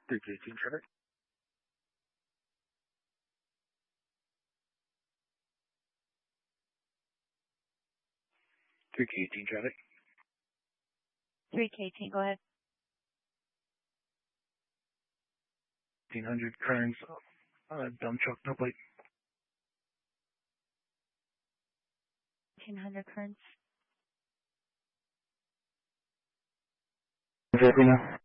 3K18 traffic. 3K18 traffic. 3K18, go ahead. 1500 Kearns, dump truck, no plate. 1500 Kearns. Everything now.